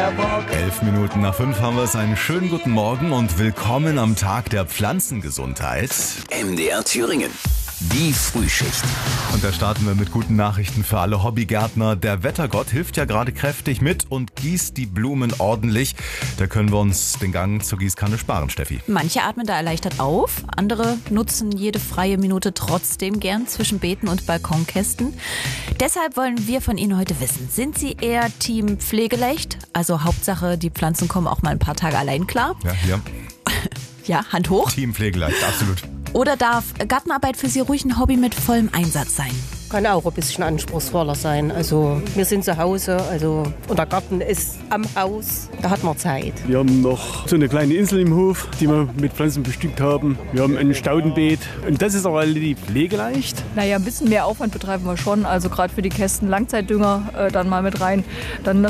11:05 haben wir es. Einen schönen guten Morgen und willkommen am Tag der Pflanzengesundheit. MDR Thüringen. Die Frühschicht. Und da starten wir mit guten Nachrichten für alle Hobbygärtner. Der Wettergott hilft ja gerade kräftig mit und gießt die Blumen ordentlich. Da können wir uns den Gang zur Gießkanne sparen, Steffi. Manche atmen da erleichtert auf, andere nutzen jede freie Minute trotzdem gern zwischen Beeten und Balkonkästen. Deshalb wollen wir von Ihnen heute wissen, sind Sie eher Team Pflegeleicht? Also Hauptsache, die Pflanzen kommen auch mal ein paar Tage allein klar. Ja, hier. Ja, Hand hoch. Team Pflegeleicht, absolut. Oder darf Gartenarbeit für Sie ruhig ein Hobby mit vollem Einsatz sein? Kann auch ein bisschen anspruchsvoller sein. Also wir sind zu Hause, und der Garten ist am Haus, da hat man Zeit. Wir haben noch so eine kleine Insel im Hof, die wir mit Pflanzen bestückt haben. Wir haben ein Staudenbeet und das ist auch relativ pflegeleicht. Naja, ein bisschen mehr Aufwand betreiben wir schon, also gerade für die Kästen Langzeitdünger dann mal mit rein. Dann